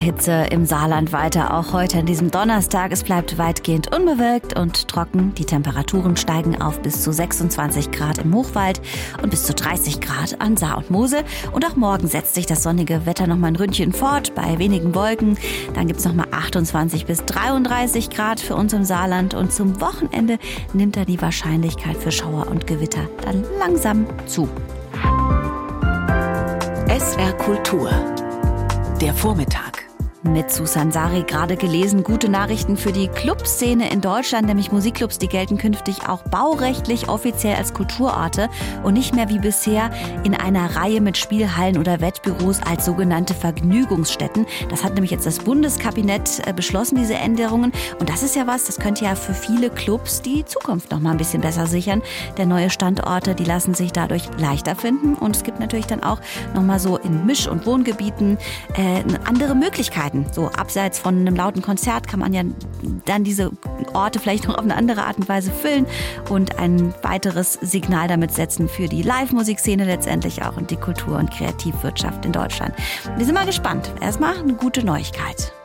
Hitze im Saarland weiter, auch heute an diesem Donnerstag. Es bleibt weitgehend unbewölkt und trocken. Die Temperaturen steigen auf bis zu 26 Grad im Hochwald und bis zu 30 Grad an Saar und Mosel. Und auch morgen setzt sich das sonnige Wetter noch mal ein Ründchen fort, bei wenigen Wolken. Dann gibt es noch mal 28 bis 33 Grad für uns im Saarland. Und zum Wochenende nimmt da die Wahrscheinlichkeit für Schauer und Gewitter dann langsam zu. SR Kultur. Der Vormittag. Mit Susan Sari gerade gelesen, gute Nachrichten für die Clubszene in Deutschland, nämlich Musikclubs, die gelten künftig auch baurechtlich offiziell als Kulturorte und nicht mehr wie bisher in einer Reihe mit Spielhallen oder Wettbüros als sogenannte Vergnügungsstätten. Das hat nämlich jetzt das Bundeskabinett beschlossen, diese Änderungen. Und das ist ja was, das könnte ja für viele Clubs die Zukunft noch mal ein bisschen besser sichern. Denn neue Standorte, die lassen sich dadurch leichter finden. Und es gibt natürlich dann auch noch mal so in Misch- und Wohngebieten andere Möglichkeiten. So abseits von einem lauten Konzert kann man ja dann diese Orte vielleicht noch auf eine andere Art und Weise füllen und ein weiteres Signal damit setzen für die Live-Musikszene letztendlich auch und die Kultur- und Kreativwirtschaft in Deutschland. Wir sind mal gespannt. Erstmal eine gute Neuigkeit.